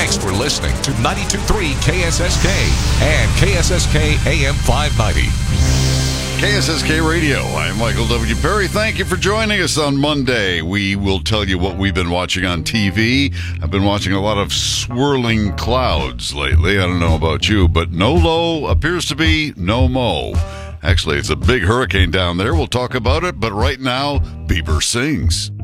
Thanks for listening to 92.3 KSSK and KSSK AM 590. KSSK Radio. I'm Michael W. Perry. Thank you for joining us on Monday. We will tell you what we've been watching on TV. I've been watching a lot of swirling clouds lately. I don't know about you, but no low appears to be no mo. Actually, it's a big hurricane down there. We'll talk about it, but right now, Bieber sings.